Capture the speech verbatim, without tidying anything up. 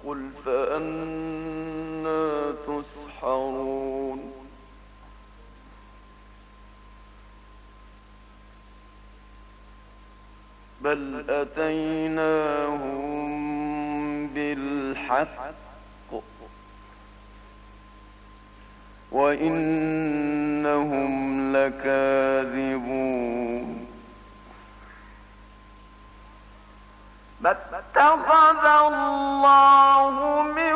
قل فأنا تسحرون بل أتيناهم بالحق وإنهم لكاذبون ما اتخذ الله من